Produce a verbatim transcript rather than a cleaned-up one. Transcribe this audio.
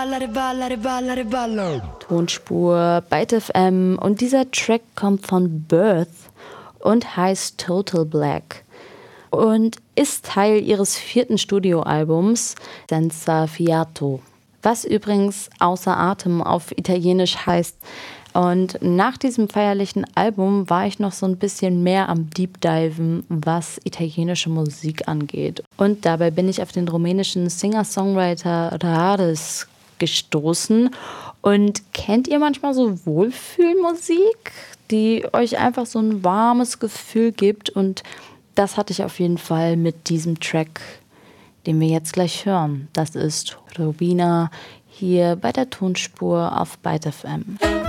Tonspur, Byte F M und dieser Track kommt von Birth und heißt Total Black und ist Teil ihres vierten Studioalbums Senza Fiato, was übrigens außer Atem auf Italienisch heißt. Und nach diesem feierlichen Album war ich noch so ein bisschen mehr am Deep Diven, was italienische Musik angeht. Und dabei bin ich auf den rumänischen Singer-Songwriter Rades gestoßen. Und kennt ihr manchmal so Wohlfühlmusik, die euch einfach so ein warmes Gefühl gibt? Und das hatte ich auf jeden Fall mit diesem Track, den wir jetzt gleich hören. Das ist Robina hier bei der Tonspur auf Byte F M.